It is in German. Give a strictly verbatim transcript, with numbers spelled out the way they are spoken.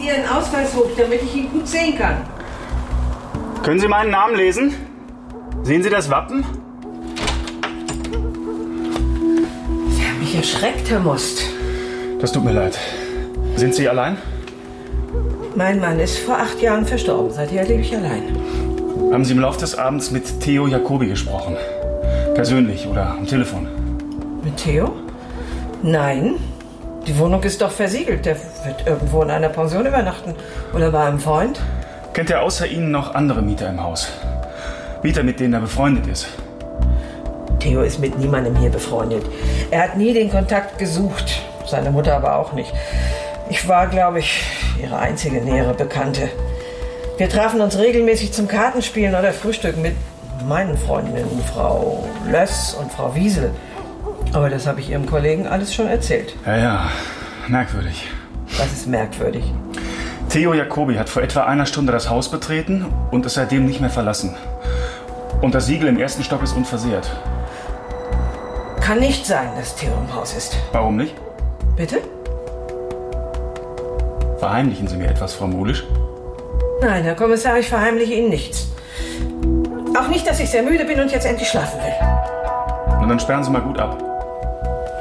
Sie Ihren Ausweis hoch, damit ich ihn gut sehen kann. Können Sie meinen Namen lesen? Sehen Sie das Wappen? Sie haben mich erschreckt, Herr Most. Das tut mir leid. Sind Sie allein? Mein Mann ist vor acht Jahren verstorben. Seither lebe ich allein. Haben Sie im Laufe des Abends mit Theo Jacobi gesprochen? Persönlich oder am Telefon? Mit Theo? Nein. Die Wohnung ist doch versiegelt. Der wird irgendwo in einer Pension übernachten. Oder bei einem Freund. Kennt er außer Ihnen noch andere Mieter im Haus? Mieter, mit denen er befreundet ist? Theo ist mit niemandem hier befreundet. Er hat nie den Kontakt gesucht. Seine Mutter aber auch nicht. Ich war, glaube ich, ihre einzige nähere Bekannte. Wir trafen uns regelmäßig zum Kartenspielen oder Frühstücken mit meinen Freundinnen, Frau Löss und Frau Wiesel. Aber das habe ich Ihrem Kollegen alles schon erzählt. Ja, ja, merkwürdig. Was ist merkwürdig? Theo Jacobi hat vor etwa einer Stunde das Haus betreten und es seitdem nicht mehr verlassen. Und das Siegel im ersten Stock ist unversehrt. Kann nicht sein, dass Theo im Haus ist. Warum nicht? Bitte? Verheimlichen Sie mir etwas, Frau Mulisch? Nein, Herr Kommissar, ich verheimliche Ihnen nichts. Auch nicht, dass ich sehr müde bin und jetzt endlich schlafen will. Und dann sperren Sie mal gut ab.